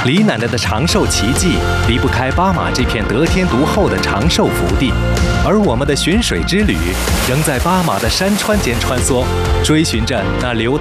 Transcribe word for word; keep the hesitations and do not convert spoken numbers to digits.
李奶奶的长寿奇迹离不开巴马这片得天独厚的长寿福地，而我们的寻水之旅仍在巴马的山川间穿梭，追寻着那流